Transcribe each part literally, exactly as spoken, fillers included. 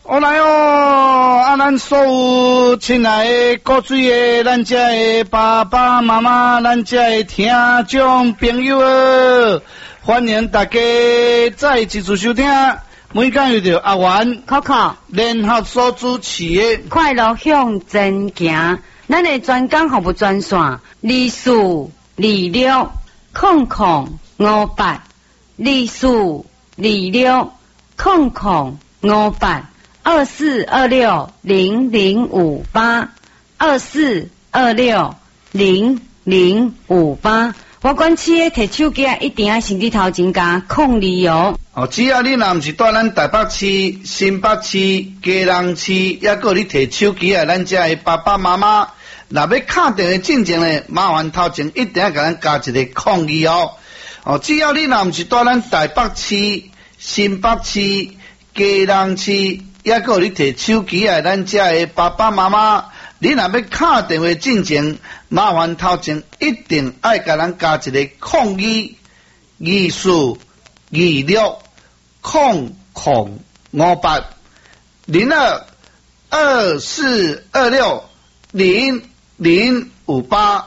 我来哦！啊，咱所有亲爱的各水的，咱遮的爸爸妈妈，咱遮的听众朋友啊，欢迎大家再一次收听。每天有着阿元、 Coco 联合所主持的快乐向前行，咱的专讲服务专线：二四二六空空五八，二四二六空空五八。二四二六零零五八，二四二六零零五八。我管企业摕手机啊，一定要先伫头前加控理由。 哦，只要你若毋是住咱台北市、新北市、基隆市，抑个你摕手机啊，咱遮的爸爸妈妈，若要敲电话进前呢，麻烦头前一定要甲咱加一个控理由。哦，只要你若毋是住咱台北市、新北市、基隆市。抑个你摕手机啊，咱遮的爸爸妈妈，你若要敲电话进前，麻烦头前一定爱甲咱加一个空二二四二六空空五八零二二四二六零零五八。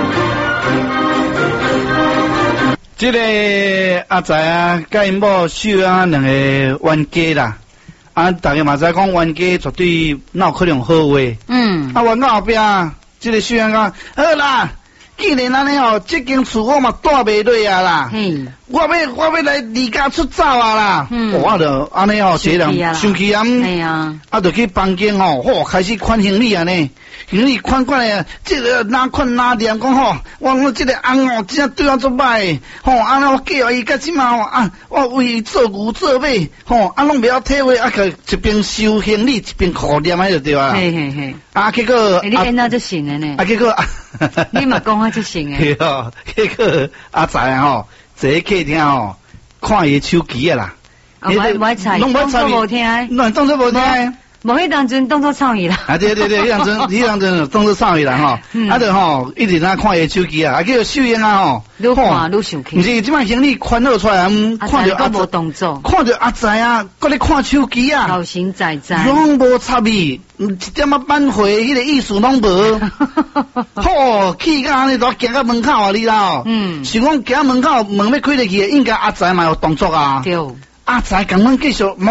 这个阿仔啊，甲因某秀啊两个冤家啦。啊，大家嘛知讲冤家绝对哪有可能好话。嗯。啊，冤家后壁，这个小人讲，好啦，既然安尼吼，这间厝我嘛住袂落啊啦。嗯。我要我要来离家出走啊啦。嗯。我就安尼吼，一个人生气啊。系啊。啊，就去房间吼，嚯，开始款行李啊呢，行李款款的，这个哪款哪点讲吼，我我这个翁哦，真对我做歹，吼，安尼我计划伊甲即嘛吼啊，我为伊做牛做马，吼，啊拢袂晓体会，啊个一边收行李一边苦念安就对啊。嘿嘿嘿。啊，结果你演到就行了呢。 啊，结果你嘛讲啊就行诶。 对哦，结果阿仔啊吼，坐喺客厅吼，看伊手机啊啦。 啊，我我猜，当作无听， 乱当作无听。 无迄当阵当作创意啦。啊对对对，迄当阵迄当阵当作创意啦吼。啊就吼一直在看伊手机啊，啊叫秀英啊吼。 愈看愈生气。 毋是即摆行李宽好出来，嗯，看着阿无动作， 看着阿仔啊，搁咧看手机啊。 高兴在在。 拢无插伊，一点仔挽回迄个意思拢无。吼，气甲安尼都行到门口啊你啦。嗯。想讲行门口门要开入去，应该阿仔嘛有动作啊。对。阿仔共阮继续。